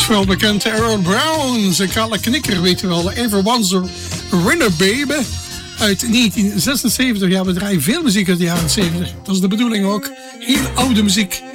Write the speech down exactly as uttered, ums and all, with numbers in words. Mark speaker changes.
Speaker 1: wel bekend. Aaron Brown, zijn kale knikker, weet je wel. Everyone's a Winner Baby. Uit negentien zesenzeventig. Ja, we draaien veel muziek uit de jaren zeventig. Dat is de bedoeling ook. Heel oude muziek.